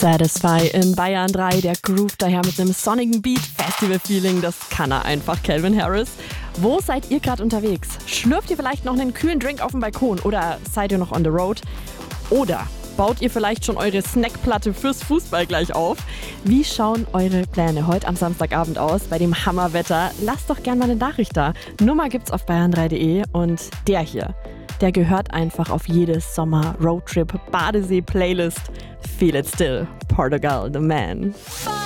Satisfy in Bayern 3, der Groove daher mit einem sonnigen Beat, Festival-Feeling, das kann er einfach, Calvin Harris. Wo seid ihr gerade unterwegs? Schlürft ihr vielleicht noch einen kühlen Drink auf dem Balkon oder seid ihr noch on the road? Oder baut ihr vielleicht schon eure Snackplatte fürs Fußball gleich auf? Wie schauen eure Pläne heute am Samstagabend aus bei dem Hammerwetter? Lasst doch gerne mal eine Nachricht da. Nummer gibt's auf bayern3.de und der hier, der gehört einfach auf jede Sommer-Roadtrip-Badesee-Playlist. Feel it still, Portugal the man.